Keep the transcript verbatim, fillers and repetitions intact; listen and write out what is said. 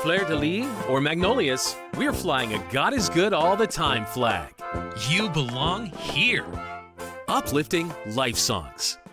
fleur-de-lis or magnolias, we're flying a God is good all the time flag. You belong here. Uplifting life songs.